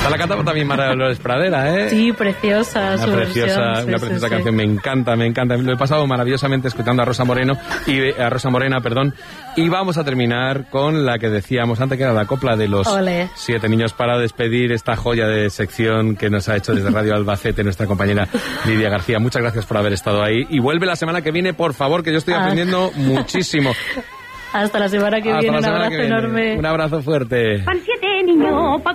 Esta la cantaba también Mara Dolores Pradera, ¿eh? Sí, preciosa su versión. Una preciosa canción, me encanta. Lo he pasado maravillosamente escuchando a Rosa Morena, y vamos a terminar con la que decíamos antes, que era la copla de los 7 niños, para despedir esta joya de sección que nos ha hecho desde Radio Albacete nuestra compañera Lidia García. Muchas gracias por haber estado ahí, y vuelve la semana que viene, por favor, que yo estoy aprendiendo muchísimo. Hasta la semana que viene, un abrazo enorme. Un abrazo fuerte. Van 7 niños